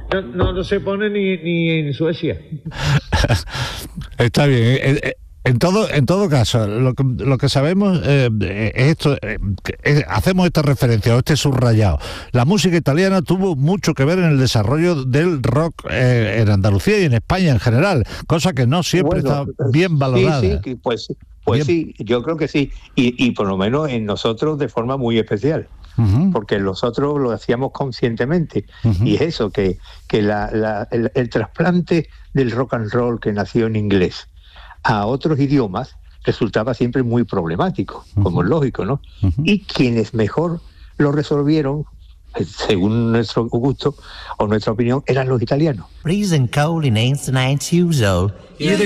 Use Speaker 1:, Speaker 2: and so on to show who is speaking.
Speaker 1: No se pone ni en Suecia.
Speaker 2: Está bien. En todo caso, lo que sabemos es esto, hacemos esta referencia o este subrayado. La música italiana tuvo mucho que ver en el desarrollo del rock en Andalucía y en España en general, cosa que no siempre está bien valorada.
Speaker 3: Sí, pues bien. Sí, yo creo que sí, y por lo menos en nosotros de forma muy especial. Uh-huh. Porque nosotros lo hacíamos conscientemente. Uh-huh. Y es eso, que el trasplante del rock and roll que nació en inglés a otros idiomas resultaba siempre muy problemático, uh-huh. como es lógico, ¿no? Uh-huh. Y quienes mejor lo resolvieron, según nuestro gusto o nuestra opinión, eran los italianos.
Speaker 4: Freezing cold in 19 years old.